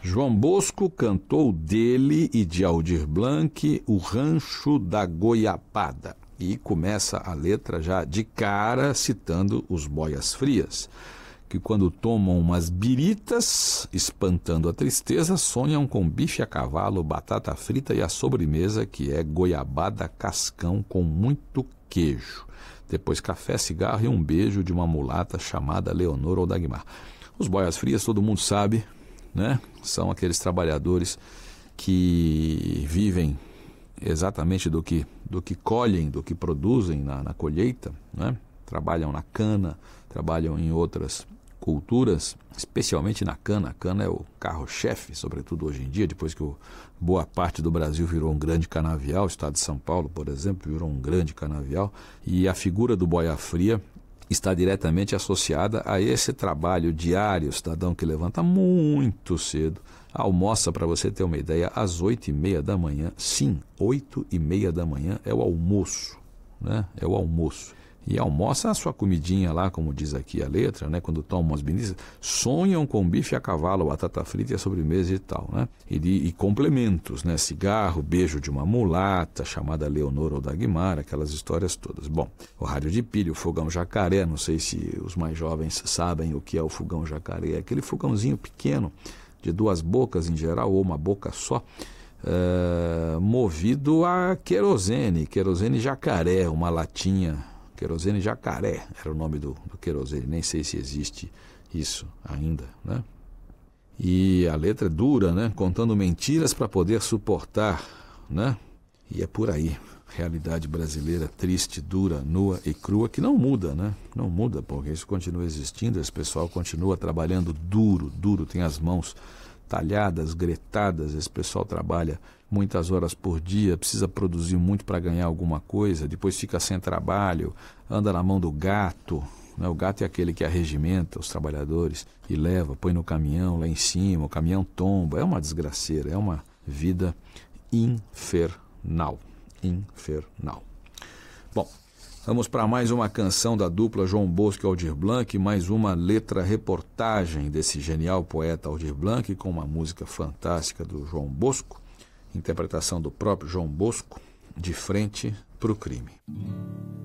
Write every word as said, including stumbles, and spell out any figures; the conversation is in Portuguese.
João Bosco cantou dele e de Aldir Blanc O Rancho da Goiabada. E começa a letra já de cara citando os boias frias, que quando tomam umas biritas, espantando a tristeza, sonham com bife a cavalo, batata frita e a sobremesa, que é goiabada cascão com muito queijo. Depois café, cigarro e um beijo de uma mulata chamada Leonor ou Dagmar. Os boias frias, todo mundo sabe, né? São aqueles trabalhadores que vivem exatamente do que, do que colhem, do que produzem na, na colheita, né? Trabalham na cana, trabalham em outras culturas, especialmente na cana. A cana é o carro-chefe, sobretudo hoje em dia, depois que o, boa parte do Brasil virou um grande canavial. O estado de São Paulo, por exemplo, virou um grande canavial, e a figura do boia fria está diretamente associada a esse trabalho diário. O cidadão que levanta muito cedo, almoça, para você ter uma ideia, às oito e meia da manhã. Sim, oito e meia da manhã é o almoço, né? É o almoço. E almoça a sua comidinha lá, como diz aqui a letra, né? Quando tomam umas benesses, sonham com bife a cavalo, batata frita e a sobremesa e tal, né? E, e complementos, né? Cigarro, beijo de uma mulata, chamada Leonor ou Dagmar, aquelas histórias todas. Bom, o rádio de pilha, o fogão jacaré, não sei se os mais jovens sabem o que é o fogão jacaré, é aquele fogãozinho pequeno, de duas bocas em geral, ou uma boca só, uh, movido a querosene, querosene jacaré, uma latinha. Querosene jacaré era o nome do, do querosene, nem sei se existe isso ainda, né? E a letra é dura, né? Contando mentiras para poder suportar, né? E é por aí. Realidade brasileira triste, dura, nua e crua, que não muda, né? Não muda, porque isso continua existindo, esse pessoal continua trabalhando duro, duro, tem as mãos talhadas, gretadas, esse pessoal trabalha muitas horas por dia, precisa produzir muito para ganhar alguma coisa, depois fica sem trabalho, anda na mão do gato, né? O gato é aquele que arregimenta os trabalhadores e leva, põe no caminhão lá em cima, o caminhão tomba, é uma desgraceira, é uma vida infernal, infernal. Bom, vamos para mais uma canção da dupla João Bosco e Aldir Blanc, mais uma letra-reportagem desse genial poeta Aldir Blanc, com uma música fantástica do João Bosco, interpretação do próprio João Bosco, De Frente para o Crime.